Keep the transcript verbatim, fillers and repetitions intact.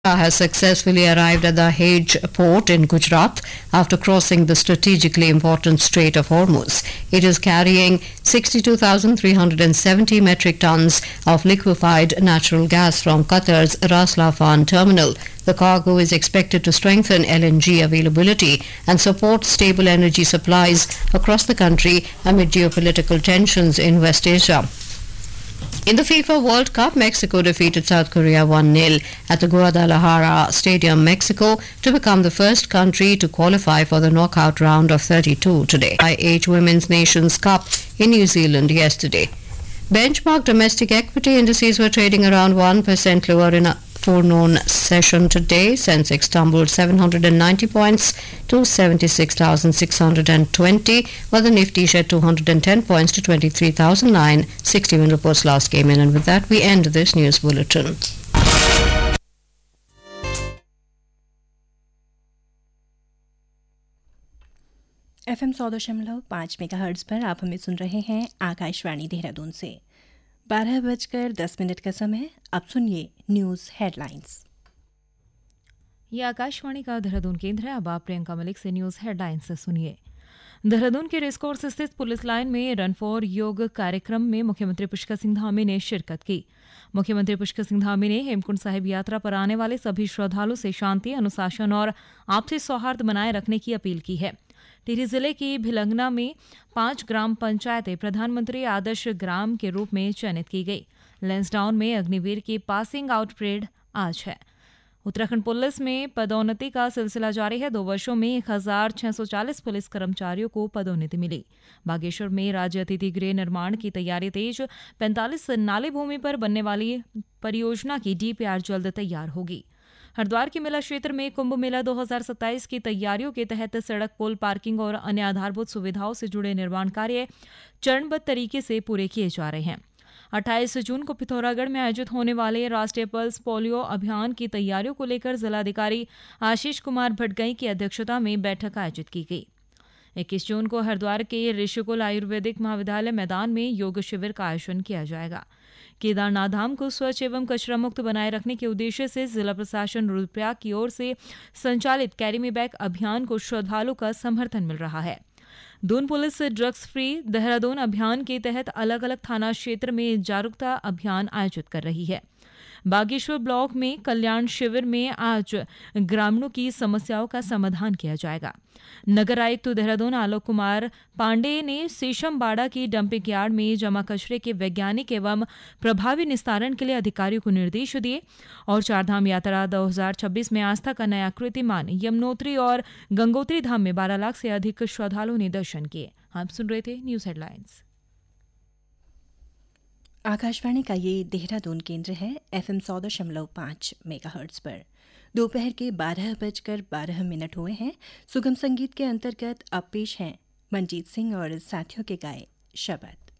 has successfully arrived at the Haj port in Gujarat after crossing the strategically important Strait of Hormuz. It is carrying sixty-two thousand three hundred seventy metric tons of liquefied natural gas from Qatar's Ras Laffan terminal. The cargo is expected to strengthen L N G availability and support stable energy supplies across the country amid geopolitical tensions in West Asia. In the FIFA World Cup, Mexico defeated South Korea one nil at the Guadalajara Stadium, Mexico, to become the first country to qualify for the knockout round of thirty-two today. I H Women's Nations Cup in New Zealand yesterday. Benchmark domestic equity indices were trading around one percent lower in a forenoon session today. Sensex tumbled seven hundred ninety points to seventy-six thousand six hundred twenty, while the Nifty shed two hundred ten points to twenty-three thousand nine hundred sixty-one reports last came in. And with that, we end this news bulletin. F M सौ दशमलव पाँच mega hertz पर आप हमें सुन रहे हैं आकाशवाणी देहरादून से। बारह बजकर दस मिनट का समय। अब सुनिए न्यूज़ हेडलाइंस। ये आकाशवाणी का देहरादून केंद्र है। अब आप प्रियंका मलिक से न्यूज़ हेडलाइंस से सुनिए। देहरादून के रेसकोर्स स्थित पुलिस लाइन में रन फॉर योग कार्यक्रम में मुख्यमंत्री पुष्कर सिंह धामी ने शिरकत की। मुख्यमंत्री पुष्कर सिंह धामी ने हेमकुंड साहिब यात्रा पर आने वाले सभी श्रद्धालुओं से शांति, अनुशासन और आपसी सौहार्द बनाए रखने की अपील की है। टिहरी जिले की भिलंगना में पांच ग्राम पंचायतें प्रधानमंत्री आदर्श ग्राम के रूप में चयनित की गई। लैंसडाउन में अग्निवीर की पासिंग आउट परेड आज है। उत्तराखंड पुलिस में पदोन्नति का सिलसिला जारी है। दो वर्षों में एक हजार छह सौ चालीस पुलिस कर्मचारियों को पदोन्नति मिली। बागेश्वर में राज्य अतिथि गृह निर्माण की तैयारी तेज। पैंतालीस नाली भूमि पर बनने वाली परियोजना की डीपीआर जल्द तैयार होगी। हरिद्वार के मेला क्षेत्र में कुंभ मेला दो हज़ार सत्ताईस की तैयारियों के तहत सड़क, पुल, पार्किंग और अन्य आधारभूत सुविधाओं से जुड़े निर्माण कार्य चरणबद्ध तरीके से पूरे किए जा रहे हैं। अट्ठाईस जून को पिथौरागढ़ में आयोजित होने वाले राष्ट्रीय पल्स पोलियो अभियान की तैयारियों को लेकर जिलाधिकारी आशीष कुमार भटगई की अध्यक्षता में बैठक आयोजित की गई। इक्कीस जून को हरिद्वार के ऋषिकुल आयुर्वेदिक महाविद्यालय मैदान में योग शिविर का आयोजन किया जाएगा। केदारनाथ धाम को स्वच्छ एवं कचरा मुक्त बनाए रखने के उद्देश्य से जिला प्रशासन रुद्रप्रयाग की ओर से संचालित कैरी मी बैक अभियान को श्रद्धालुओं का समर्थन मिल रहा है। Doon police drugs free Dehradun अभियान के तहत अलग अलग थाना क्षेत्र में जागरूकता अभियान आयोजित कर रही है। बागेश्वर ब्लॉक में कल्याण शिविर में आज ग्रामीणों की समस्याओं का समाधान किया जाएगा। नगर आयुक्त देहरादून आलोक कुमार पांडे ने सेशमबाड़ा की डंपिंग यार्ड में जमा कचरे के वैज्ञानिक एवं प्रभावी निस्तारण के लिए अधिकारियों को निर्देश दिए। और चारधाम यात्रा दो हज़ार छब्बीस में आस्था का नया कीर्तिमान यमुनोत्री और गंगोत्री धाम में बारह लाख से अधिक श्रद्धालुओं ने दर्शन किए। आप सुन रहे थे न्यूज हेडलाइंस। आकाशवाणी का ये देहरादून केंद्र है। एफ एम सौ दशमलव पाँच मेगा हर्ट्ज पर दोपहर के बारह बजकर बारह मिनट हुए हैं। सुगम संगीत के अंतर्गत अब पेश हैं मनजीत सिंह और साथियों के गाए शबद।